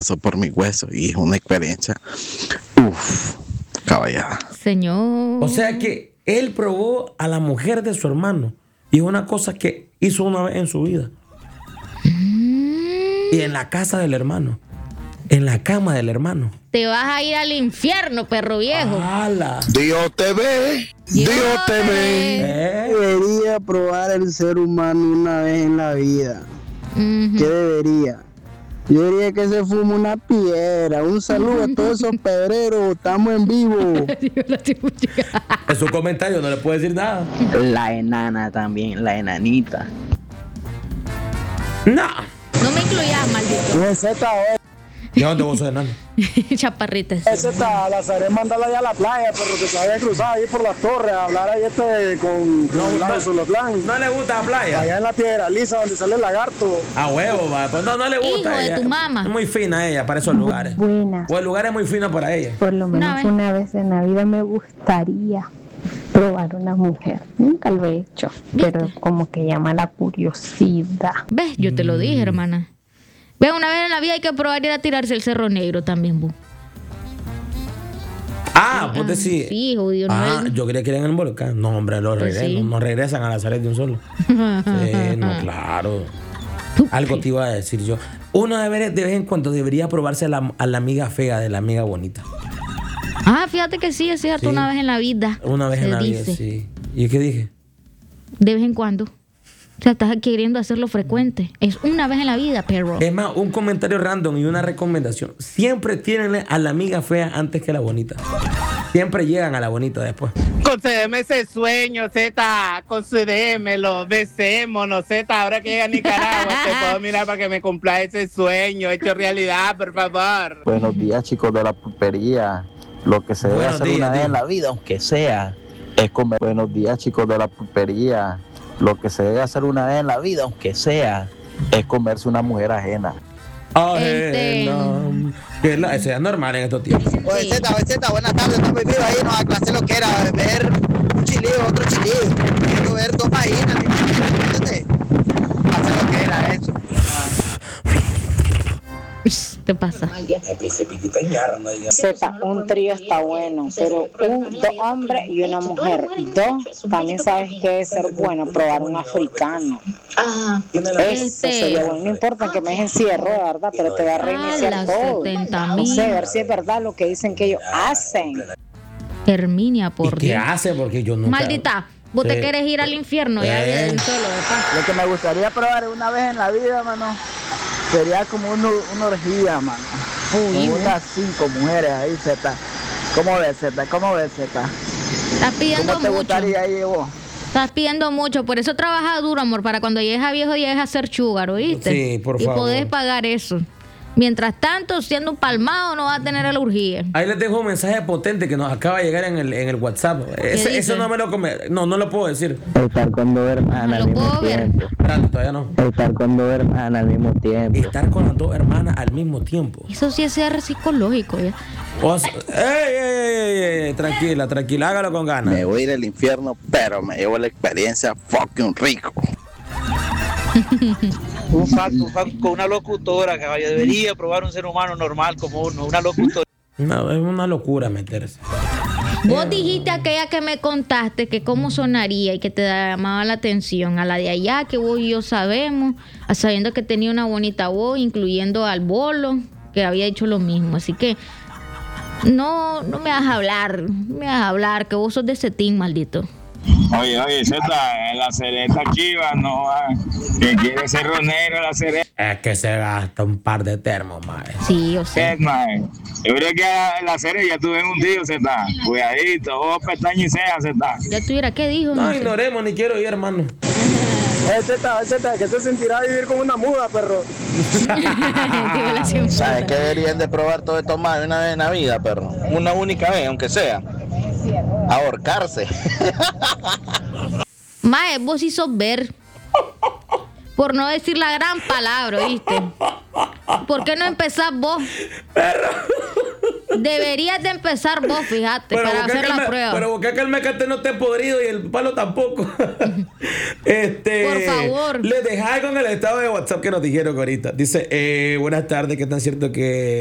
hueso por mi hueso y es una experiencia, caballada. Señor. O sea que él probó a la mujer de su hermano y es una cosa que hizo una vez en su vida. Y en la casa del hermano. En la cama del hermano. Te vas a ir al infierno, perro viejo. ¡Hala! Dios te ve, Dios te ve. Debería probar el ser humano una vez en la vida. ¿Qué debería? Yo diría que se fuma una piedra. Un saludo a todos esos pedreros. Estamos en vivo. Es su comentario, no le puedo decir nada. La enana también, la enanita. No. No me incluyas, maldito. ¿De dónde vos sos enano? Chaparritas. La sabré mandarla allá a la playa, pero que se había cruzado ahí por las torres a hablar ahí con Zolotlán. ¿No le gusta la playa? Allá en la piedra lisa donde sale el lagarto. A huevo, va. Pues no le gusta. Hijo de ella. tu mamá. Es muy fina ella para esos lugares. Buenas. O el lugar es muy fino para ella. Por lo menos una vez en la vida me gustaría probar una mujer. Nunca lo he hecho, pero como que llama la curiosidad. ¿Ves? Yo te lo dije, hermana. Ve, una vez en la vida hay que probar ir a tirarse el Cerro Negro también, bu. Vos decís. Sí, jodido. No yo creía que eran en el volcán. No, hombre, no regresan a la Zaret de un solo. Sí, no, claro. Algo te iba a decir yo. Uno de vez en cuando debería probarse a la amiga fea de la amiga bonita. Fíjate que sí, es cierto, una vez en la vida. Una vez en la vida, sí. ¿Y qué dije? De vez en cuando. O sea, estás queriendo hacerlo frecuente. Es una vez en la vida, perro. Es más, un comentario random y una recomendación. Siempre tienen a la amiga fea antes que la bonita. Siempre llegan a la bonita después. Concédeme ese sueño, Z. Concédemelo. Besémonos, Z. Ahora que llega a Nicaragua, te puedo mirar para que me cumpla ese sueño hecho realidad, por favor. Buenos días, chicos de la pulpería. Lo que se debe hacer una vez en la vida, aunque sea, es comer. Buenos días, chicos de la pulpería. Lo que se debe hacer una vez en la vida, aunque sea, es comerse una mujer ajena. Eso es normal en estos tiempos. Oye, Z, buenas tardes, estamos vivos ahí, nos aclasé lo que era, ver un chilillo, otro chilillo. Quiero ver dos gallinas, ¿entiendes? Hacer lo que era eso. ¿Qué pasa? Z, un trío está bueno, pero dos hombres y una mujer. Dos, también sabes que debe ser bueno probar un africano. Eso sería bueno. No importa que me dejen cierro, de verdad, pero te va a reiniciar todo. No sé, a ver si es verdad lo que dicen que ellos hacen. Herminia, por ¿Y qué hace? Porque yo nunca... Maldita, vos te querés ir al infierno ya de un solo, de paz. Lo que me gustaría probar una vez en la vida, mano, sería como una orgía, mano. Con unas 5 mujeres ahí, Z. ¿Cómo ves, Z? Estás pidiendo ¿Cómo te mucho. gustaría ahí vos? Estás pidiendo mucho, por eso trabaja duro, amor, para cuando llegues a viejo llegues a ser sugar, ¿oíste? Sí, por favor. Y podés pagar eso. Mientras tanto, siendo un palmado, no vas a tener la urgía. Ahí les dejo un mensaje potente que nos acaba de llegar en el WhatsApp. Eso no me lo no lo puedo decir. Estar con dos hermanas al mismo tiempo. Todavía no. Estar con dos hermanas al mismo tiempo. Estar con las dos hermanas al mismo tiempo. Eso sí es ser psicológico, ya. Ey, tranquila, hágalo con ganas. Me voy a ir al infierno, pero me llevo la experiencia fucking rico. Un facto con una locutora, caballo. Debería probar un ser humano normal como uno, una locutora. No, es una locura meterse. Vos dijiste aquella que me contaste que cómo sonaría y que te llamaba la atención, a la de allá que vos y yo sabemos, sabiendo que tenía una bonita voz, incluyendo al Bolo, que había hecho lo mismo. Así que no me vas a hablar, que vos sos de ese team, maldito. Oye, Z, la cereta chiva, no va. Que quiere ser ronero la cereta. Es que se gasta un par de termos, mae. Sí, o sea. Mae. Yo creo que la cereta ya tuve un tío, Z. Cuidadito, vos pestaña y sea, Z. Ya tuviera, ¿qué dijo? No sé. ignoremos, ni quiero ir, hermano. Z, ¿qué se sentirá vivir con una muda, perro? ¿Sabes qué deberían de probar todo esto más de una vez en la vida, perro? Una única vez, aunque sea. Ahorcarse. Mae, vos sí sos ver. Por no decir la gran palabra, ¿viste? ¿Por qué no empezás vos? Deberías de empezar vos, fíjate, para hacer la prueba. Pero busca que el mecate no esté podrido y el palo tampoco. Por favor. Les dejé con el estado de WhatsApp que nos dijeron ahorita. Dice, buenas tardes, ¿qué tan cierto que